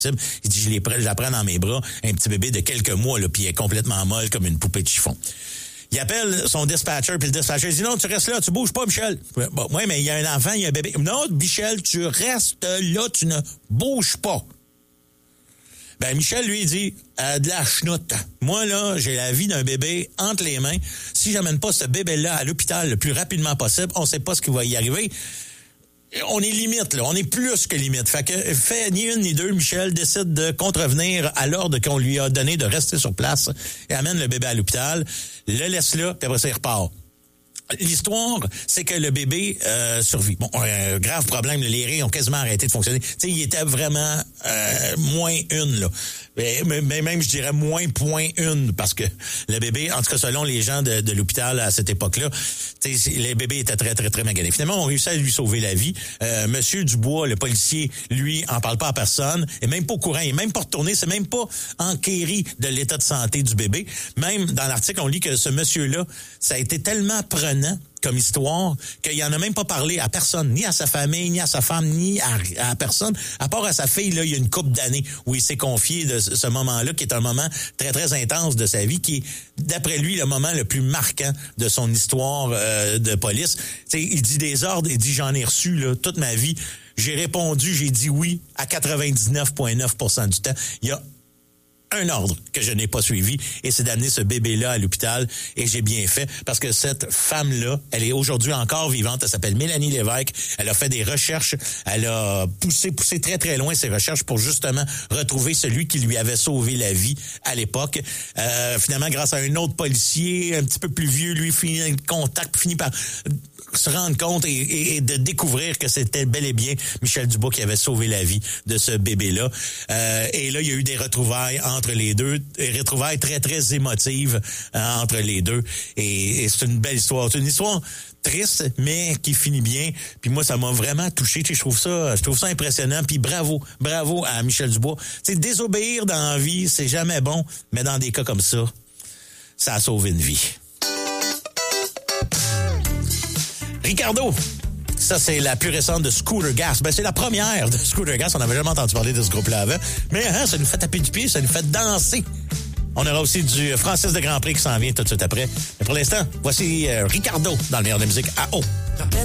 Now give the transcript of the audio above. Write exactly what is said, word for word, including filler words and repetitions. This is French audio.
Il dit, je les prends, je la prends dans mes bras, un petit bébé de quelques mois, là, puis elle est complètement molle comme une poupée de chiffon. Il appelle son dispatcher, puis le dispatcher dit, non, tu restes là, tu bouges pas, Michel. Bon, oui, mais il y a un enfant, il y a un bébé. Non, Michel, tu restes là, tu ne bouges pas. Ben, Michel, lui, il dit, euh, de la chenoute. Moi, là, j'ai la vie d'un bébé entre les mains. Si j'amène pas ce bébé-là à l'hôpital le plus rapidement possible, on sait pas ce qui va y arriver. On est limite, là. On est plus que limite. Fait que, fait ni une ni deux, Michel décide de contrevenir à l'ordre qu'on lui a donné de rester sur place et amène le bébé à l'hôpital, le laisse là, puis après ça, il repart. L'histoire, c'est que le bébé euh, survit. Bon, un grave problème, les raies ont quasiment arrêté de fonctionner. Tu sais, il était vraiment euh, moins une, là. Mais, mais même, je dirais, moins point une, parce que le bébé, en tout cas, selon les gens de, de l'hôpital à cette époque-là, tu sais, le bébé était très, très, très magané. Finalement, on réussit à lui sauver la vie. Euh, Monsieur Dubois, le policier, lui, en parle pas à personne, est même pas au courant, il est même pas retourné, c'est même pas enquéri de l'état de santé du bébé. Même dans l'article, on lit que ce monsieur-là, ça a été tellement prenant comme histoire qu'il en a même pas parlé à personne, ni à sa famille, ni à sa femme, ni à, à personne, à part à sa fille, là, il y a une couple d'années où il s'est confié de ce moment-là, qui est un moment très, très intense de sa vie, qui est, d'après lui, le moment le plus marquant de son histoire euh, de police. T'sais, il dit des ordres, il dit, j'en ai reçu là, toute ma vie. J'ai répondu, j'ai dit oui à quatre-vingt-dix-neuf virgule neuf pour cent du temps. Il y a un ordre que je n'ai pas suivi, et c'est d'amener ce bébé-là à l'hôpital, et j'ai bien fait, parce que cette femme-là, elle est aujourd'hui encore vivante, elle s'appelle Mélanie Lévesque, elle a fait des recherches, elle a poussé, poussé très très loin ses recherches pour justement retrouver celui qui lui avait sauvé la vie à l'époque. Euh, finalement, grâce à un autre policier, un petit peu plus vieux, lui, finit un contact, finit par se rendre compte et, et, et de découvrir que c'était bel et bien Michel Dubois qui avait sauvé la vie de ce bébé-là. Euh, et là, il y a eu des retrouvailles entre les deux, des retrouvailles très, très émotives euh, entre les deux. Et, et c'est une belle histoire. C'est une histoire triste, mais qui finit bien. Puis moi, ça m'a vraiment touché. Tu sais, je trouve ça, je trouve ça impressionnant. Puis bravo, bravo à Michel Dubois. Tu sais, désobéir dans la vie, c'est jamais bon, mais dans des cas comme ça, ça a sauvé une vie. Ricardo, ça c'est la plus récente de Scooter Gas. Ben c'est la première de Scooter Gas. On n'avait jamais entendu parler de ce groupe-là avant. Mais hein, ça nous fait taper du pied, ça nous fait danser. On aura aussi du Francis de Grand Prix qui s'en vient tout de suite après. Mais pour l'instant, voici euh, Ricardo dans le meilleur de la musique à eau.